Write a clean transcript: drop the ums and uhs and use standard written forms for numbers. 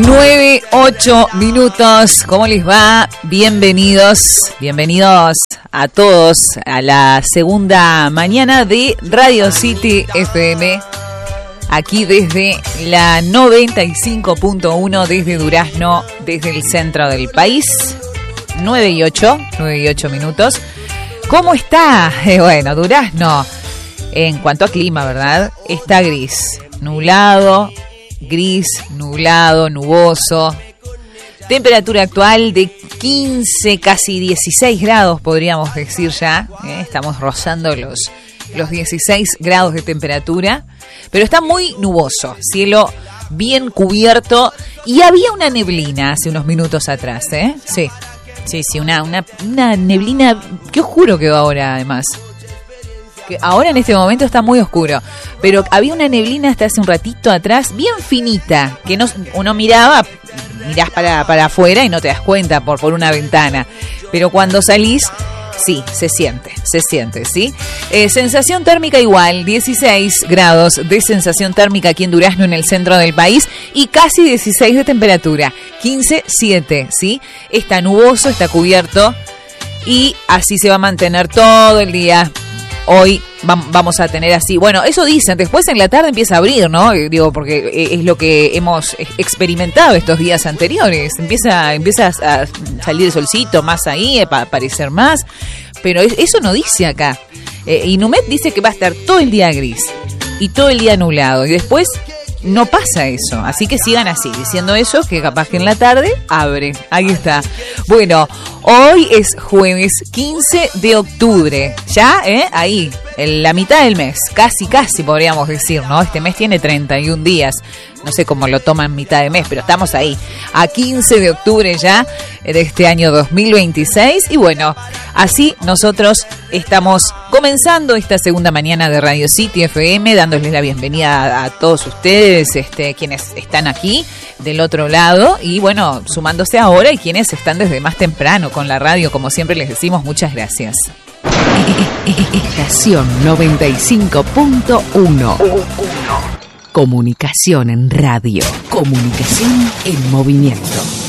9:08. ¿Cómo les va? Bienvenidos a todos a la segunda mañana de Radio City FM. Aquí desde la 95.1, desde Durazno, desde el centro del país. 9:08 minutos. ¿Cómo está? Bueno, Durazno, en cuanto a clima, ¿verdad? Está gris, nublado, nuboso. Temperatura actual de 15, casi 16 grados, podríamos decir ya. Estamos rozando los 16 grados de temperatura. Pero está muy nuboso, cielo bien cubierto. Y había una neblina hace unos minutos atrás, ¿eh? Sí, una neblina. Qué oscuro quedó ahora, además. Que ahora en este momento está muy oscuro, pero había una neblina hasta hace un ratito atrás, bien finita, que uno mirás para afuera y no te das cuenta por una ventana, pero cuando salís, sí, se siente, ¿sí? Sensación térmica igual, 16 grados de sensación térmica aquí en Durazno, en el centro del país, y casi 16 de temperatura, 15,7, ¿sí? Está nuboso, está cubierto, y así se va a mantener todo el día. Hoy vamos a tener así. Bueno, eso dicen. Después en la tarde empieza a abrir, ¿no? Digo, porque es lo que hemos experimentado estos días anteriores. Empieza a salir el solcito más ahí, para aparecer más. Pero eso no dice acá. Inumet dice que va a estar todo el día gris y todo el día nublado. Y después no pasa eso. Así que sigan así, diciendo eso, que capaz que en la tarde abre. Ahí está. Bueno, hoy es jueves 15 de octubre. Ya, ahí, en la mitad del mes. Casi podríamos decir, ¿no? Este mes tiene 31 días. No sé cómo lo toman mitad de mes, pero estamos ahí. A 15 de octubre ya de este año 2026. Y bueno, así nosotros estamos comenzando esta segunda mañana de Radio City FM, dándoles la bienvenida a todos ustedes, quienes están aquí del otro lado. Y bueno, sumándose ahora y quienes están desde más temprano con la radio, como siempre les decimos, muchas gracias. Estación 95.1. Comunicación en radio. Comunicación en movimiento.